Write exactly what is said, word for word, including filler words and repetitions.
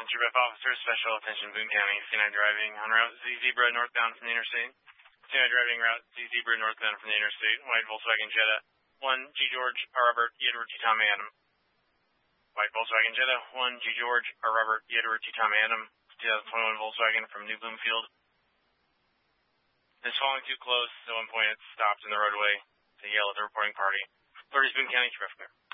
Trooper officers, special attention, Boone County, C nine driving on route Z Zebra northbound from the interstate. C nine driving route Z Zebra northbound from the interstate. White Volkswagen Jetta, one G George R Robert E Edward T Tommy Adam. White Volkswagen Jetta, one G George R Robert E Edward T Tommy Adam, twenty twenty-one Volkswagen from New Bloomfield. Is falling too close, so at one point it stopped in the roadway to yell at the reporting party. Authorities Boone County, traffic clear.